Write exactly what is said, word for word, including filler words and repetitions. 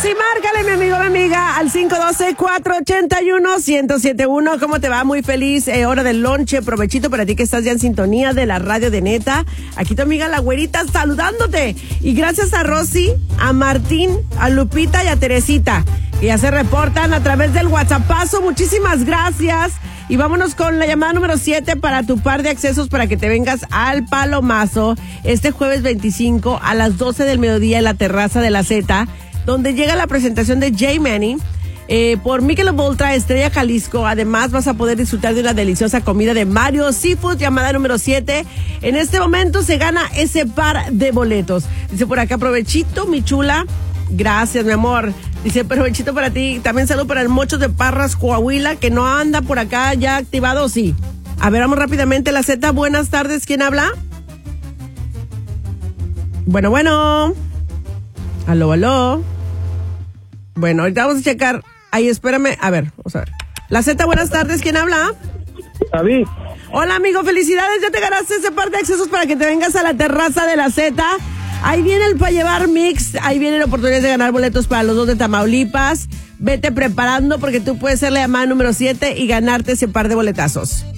Sí, márcale, mi amigo, mi amiga, al cinco uno dos, cuatro ocho uno, uno cero siete uno. ¿Cómo te va? Muy feliz, eh, hora del lonche, provechito para ti que estás ya en sintonía de la radio de Neta. Aquí tu amiga la güerita saludándote. Y gracias a Rosy, a Martín, a Lupita y a Teresita, que ya se reportan a través del WhatsAppazo. Muchísimas gracias. Y vámonos con la llamada número siete para tu par de accesos para que te vengas al Palomazo este jueves veinticinco a las doce del mediodía en la terraza de la Z, donde llega la presentación de J Manny eh, por Michelob Ultra Estrella Jalisco. Además vas a poder disfrutar de una deliciosa comida de Mario Seafood, llamada número siete. En este momento se gana ese par de boletos. Dice por acá, provechito, mi chula. Gracias, mi amor. Dice, provechito para ti. También saludo para el Mochos de Parras, Coahuila, que no anda por acá ya activado, sí. A ver, vamos rápidamente. La Z, buenas tardes. ¿Quién habla? Bueno, bueno. Aló, aló. Bueno, ahorita vamos a checar. Ahí, espérame. A ver, vamos a ver. La Z, buenas tardes. ¿Quién habla? David. Hola, amigo. Felicidades. Ya te ganaste ese par de accesos para que te vengas a la terraza de la Z. Ahí viene el para llevar mix. Ahí viene la oportunidad de ganar boletos para los dos de Tamaulipas. Vete preparando porque tú puedes ser la llamada número siete y ganarte ese par de boletazos.